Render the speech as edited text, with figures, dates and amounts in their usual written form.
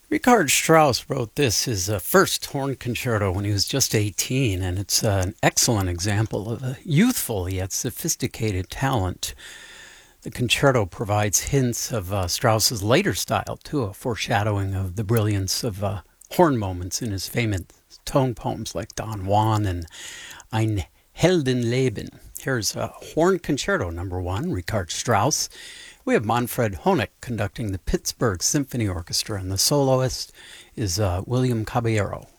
Richard Strauss wrote this, his first horn concerto, when he was just 18, and it's an excellent example of a youthful yet sophisticated talent. The concerto provides hints of Strauss's later style, too, a foreshadowing of the brilliance of horn moments in his famous tone poems like Don Juan and Ein Heldenleben. Here's Horn Concerto Number 1, Richard Strauss. We have Manfred Honeck conducting the Pittsburgh Symphony Orchestra, and the soloist is William Caballero.